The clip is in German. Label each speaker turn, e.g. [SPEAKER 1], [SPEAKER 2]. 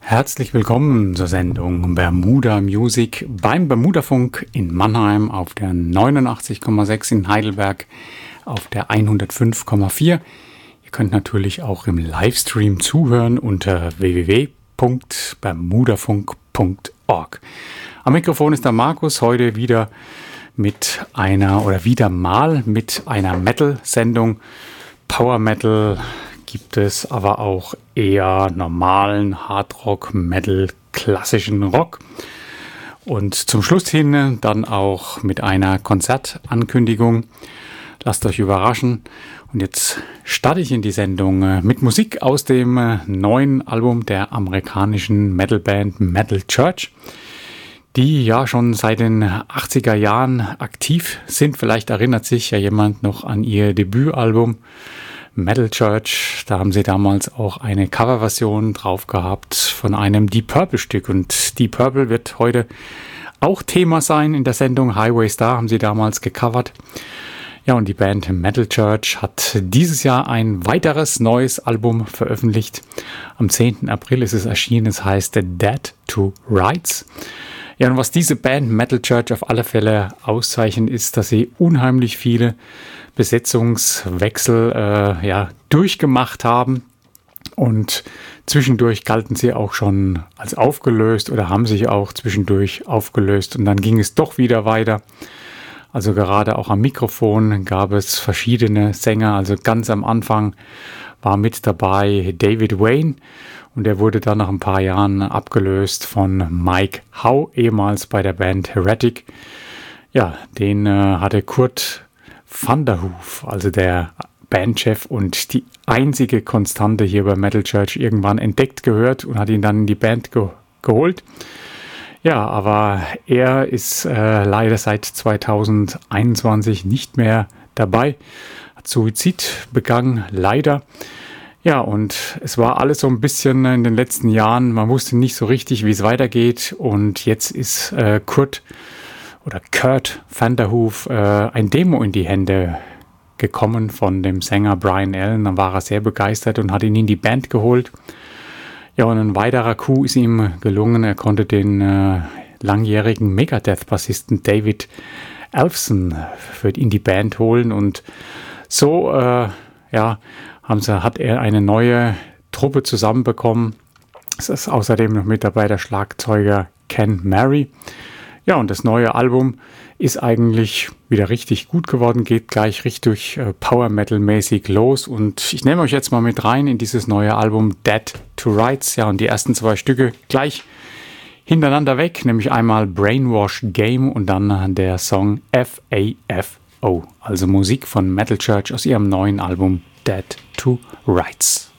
[SPEAKER 1] Herzlich willkommen zur Sendung Bermuda Music beim Bermudafunk in Mannheim auf der 89,6, in Heidelberg auf der 105,4. Ihr könnt natürlich auch im Livestream zuhören unter www.bermudafunk.org. Am Mikrofon ist der Markus, heute wieder mit einer Metal-Sendung. Power Metal gibt es, aber auch eher normalen Hardrock, Metal, klassischen Rock. Und zum Schluss hin dann auch mit einer Konzertankündigung. Lasst euch überraschen. Und jetzt starte ich in die Sendung mit Musik aus dem neuen Album der amerikanischen Metalband Metal Church, die ja schon seit den 80er Jahren aktiv sind. Vielleicht erinnert sich ja jemand noch an ihr Debütalbum Metal Church. Da haben sie damals auch eine Coverversion drauf gehabt von einem Deep Purple Stück. Und Deep Purple wird heute auch Thema sein in der Sendung. Highway Star haben sie damals gecovert. Ja, und die Band Metal Church hat dieses Jahr ein weiteres neues Album veröffentlicht. Am 10. April ist es erschienen. Es heißt Dead to Rights. Ja, und was diese Band Metal Church auf alle Fälle auszeichnet, ist, dass sie unheimlich viele Besetzungswechsel durchgemacht haben. Und zwischendurch galten sie auch schon als aufgelöst oder haben sich auch zwischendurch aufgelöst. Und dann ging es doch wieder weiter. Also gerade auch am Mikrofon gab es verschiedene Sänger. Also ganz am Anfang war mit dabei David Wayne. Und er wurde dann nach ein paar Jahren abgelöst von Mike Howe, ehemals bei der Band Heretic. Ja, den hatte Kurt van der Hoof, also der Bandchef und die einzige Konstante hier bei Metal Church, irgendwann entdeckt gehört und hat ihn dann in die Band geholt. Ja, aber er ist leider seit 2021 nicht mehr dabei, hat Suizid begangen, leider. Ja, und es war alles so ein bisschen in den letzten Jahren, man wusste nicht so richtig, wie es weitergeht. Und jetzt ist Kurt van der Hoof ein Demo in die Hände gekommen von dem Sänger Brian Allen. Dann war er sehr begeistert und hat ihn in die Band geholt. Ja, und ein weiterer Coup ist ihm gelungen. Er konnte den langjährigen Megadeth-Bassisten David Ellefson in die Band holen. Und so, hat er eine neue Truppe zusammenbekommen. Es ist außerdem noch mit dabei der Schlagzeuger Ken Mary. Ja, und das neue Album ist eigentlich wieder richtig gut geworden, geht gleich richtig Power Metal mäßig los. Und ich nehme euch jetzt mal mit rein in dieses neue Album Dead to Rights. Ja, und die ersten zwei Stücke gleich hintereinander weg, nämlich einmal Brainwash Game und dann der Song FAFO, also Musik von Metal Church aus ihrem neuen Album Dead to Rights.